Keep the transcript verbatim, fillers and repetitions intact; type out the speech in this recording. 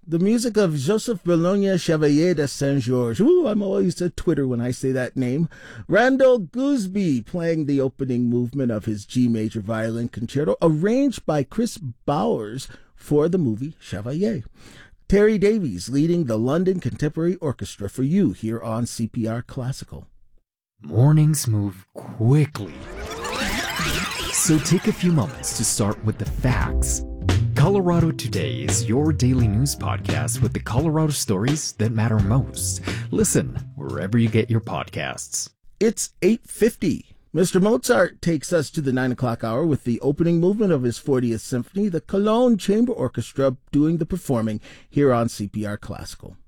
The music of Joseph Bologna Chevalier de Saint-Georges. Ooh, I'm always a Twitter when I say that name. Randall Gooseby playing the opening movement of his G major violin concerto, arranged by Chris Bowers for the movie Chevalier. Terry Davies leading the London Contemporary Orchestra for you here on C P R Classical. Mornings move quickly, so take a few moments to start with the facts. Colorado Today is your daily news podcast with the Colorado stories that matter most. Listen wherever you get your podcasts. It's eight fifty. Mister Mozart takes us to the nine o'clock hour with the opening movement of his fortieth Symphony, the Cologne Chamber Orchestra doing the performing here on C P R Classical.